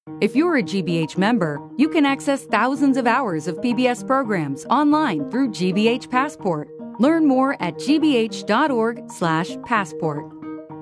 If you're a GBH member, you can access thousands of hours of PBS programs online through GBH Passport. Learn more at gbh.org/passport.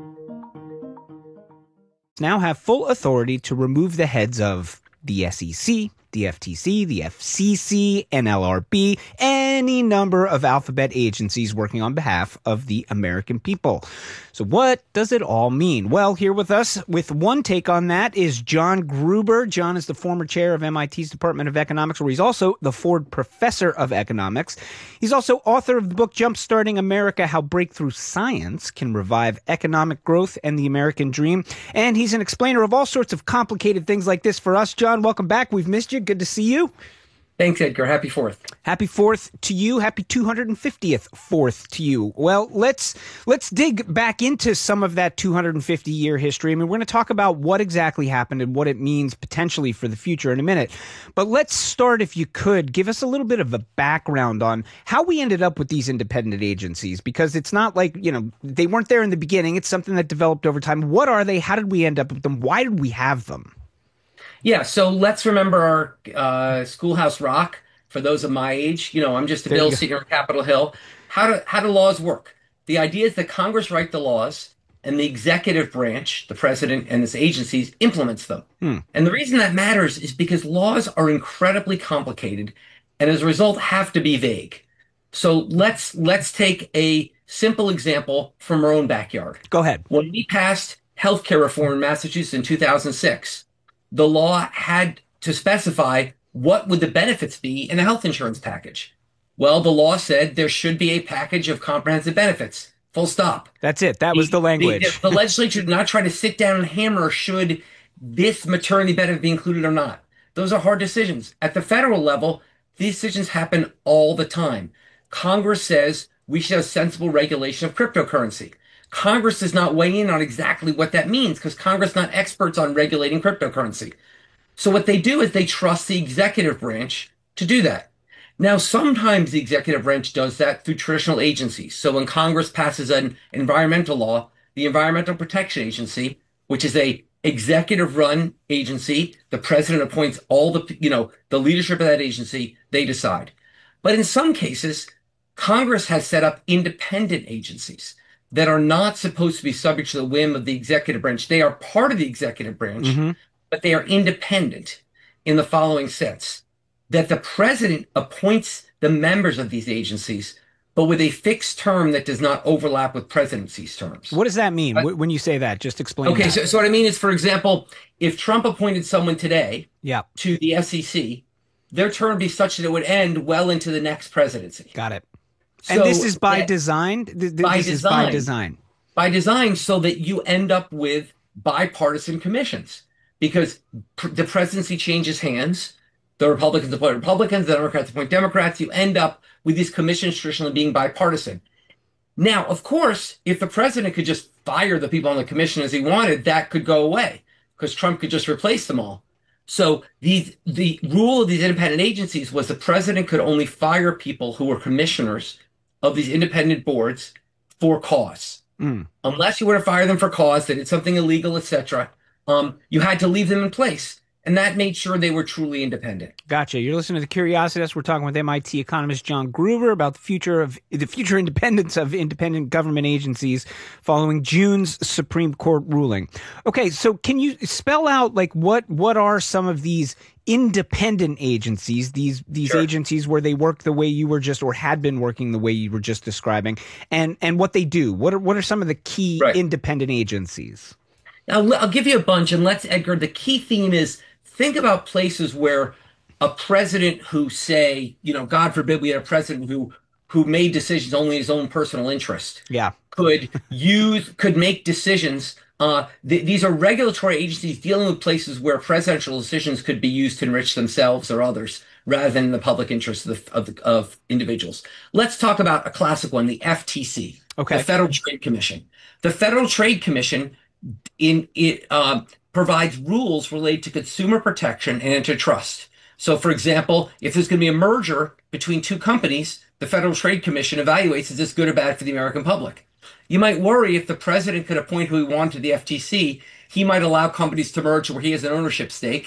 Now have full authority to remove the heads of the SEC, the FTC, the FCC, NLRB, any number of alphabet agencies working on behalf of the American people. So what does it all mean? Well, here with us with one take on that is John Gruber. John is the former chair of MIT's Department of Economics, where he's also the Ford Professor of Economics. He's also author of the book Jumpstarting America, How Breakthrough Science Can Revive Economic Growth and the American Dream. And he's an explainer of all sorts of complicated things like this for us. John, welcome back. We've missed you. Good to see you. Thanks, Edgar. Happy 4th. Happy 4th to you. Happy 250th 4th to you. Well, let's dig back into some of that 250-year history. I mean, we're going to talk about what exactly happened and what it means potentially for the future in a minute. But let's start, if you could, give us a little bit of a background on how we ended up with these independent agencies, because it's not like, they weren't there in the beginning. It's something that developed over time. What are they? How did we end up with them? Why did we have them? Yeah, so let's remember our Schoolhouse Rock. For those of my age, I'm just a bill sitting on Capitol Hill. How do laws work? The idea is that Congress write the laws, and the executive branch, the president and its agencies, implements them. And the reason that matters is because laws are incredibly complicated, and as a result, have to be vague. So let's take a simple example from our own backyard. Go ahead. When we passed healthcare reform in Massachusetts in 2006. The law had to specify what would the benefits be in a health insurance package. Well, the law said there should be a package of comprehensive benefits. Full stop. That's it. That was the language. The legislature did not try to sit down and hammer should this maternity benefit be included or not. Those are hard decisions. At the federal level, these decisions happen all the time. Congress says we should have sensible regulation of cryptocurrency. Congress does not weigh in on exactly what that means because Congress is not experts on regulating cryptocurrency. So what they do is they trust the executive branch to do that. Now, sometimes the executive branch does that through traditional agencies. So when Congress passes an environmental law, the Environmental Protection Agency, which is a executive-run agency, the president appoints all the leadership of that agency, they decide. But in some cases, Congress has set up independent agencies that are not supposed to be subject to the whim of the executive branch. They are part of the executive branch, but they are independent in the following sense, that the president appoints the members of these agencies, but with a fixed term that does not overlap with presidency's terms. What does that mean when you say that? Just explain that. Okay, so what I mean is, for example, if Trump appointed someone today to the SEC, their term would be such that it would end well into the next presidency. Got it. And this is by design? This is by design. By design, so that you end up with bipartisan commissions. Because the presidency changes hands. The Republicans appoint Republicans, the Democrats appoint Democrats. You end up with these commissions traditionally being bipartisan. Now, of course, if the president could just fire the people on the commission as he wanted, that could go away because Trump could just replace them all. So the rule of these independent agencies was the president could only fire people who were commissioners of these independent boards for cause. Unless you were to fire them for cause, they did something illegal, etc., you had to leave them in place. And that made sure they were truly independent. Gotcha. You're listening to The Curiositas. We're talking with MIT economist John Gruber about the future independence of independent government agencies following June's Supreme Court ruling. Okay, so can you spell out what are some of these independent agencies, these Sure. agencies where they work the way you were just, or had been working the way you were just describing, and what they do? What are some of the key independent agencies? Now, I'll give you a bunch, and Edgar, the key theme is think about places where a president who, say, God forbid we had a president who made decisions only in his own personal interest. Yeah. Could make decisions. These are regulatory agencies dealing with places where presidential decisions could be used to enrich themselves or others rather than the public interest of individuals. Let's talk about a classic one, the FTC, the Federal Trade Commission. The Federal Trade Commission provides rules related to consumer protection and antitrust. So, for example, if there's going to be a merger between two companies, the Federal Trade Commission evaluates, is this good or bad for the American public? You might worry if the president could appoint who he wanted to the FTC, he might allow companies to merge where he has an ownership stake,